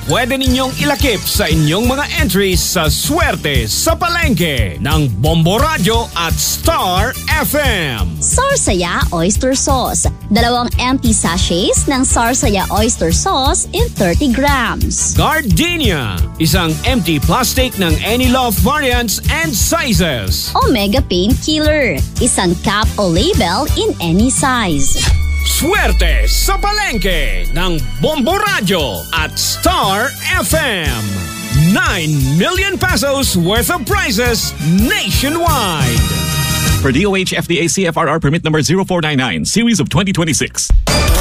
pwede ninyong ilakip sa inyong mga entries sa Swerte sa Palengke ng Bombo Radio at Star FM. Sarsaya Oyster Sauce. 2 empty sachets ng Sarsaya Oyster Sauce in 30 grams. Gardenia. Isang empty plastic ng any love variants and sizes. Omega Painkiller. Isang cap o label in any size. Swerte sa Palengke ng Bombo Radio at Star FM. 9 million pesos worth of prizes nationwide. For DOH FDA CFRR permit number 0499, series of 2026.